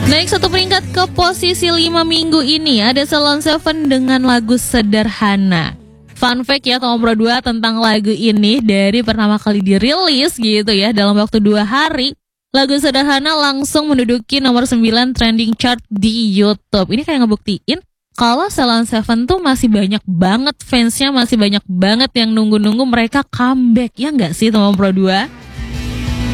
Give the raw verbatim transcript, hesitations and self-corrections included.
Naik satu peringkat ke posisi lima minggu ini ada Salon Seven dengan lagu Sederhana. Fun fact ya Tomang Pro dua tentang lagu ini, dari pertama kali dirilis gitu ya, dalam waktu dua hari, lagu Sederhana langsung menduduki nomor sembilan trending chart di YouTube. Ini kayak ngebuktiin kalau Salon Seven tuh masih banyak banget fansnya, masih banyak banget yang nunggu-nunggu mereka comeback. Ya nggak sih Tomang Pro dua?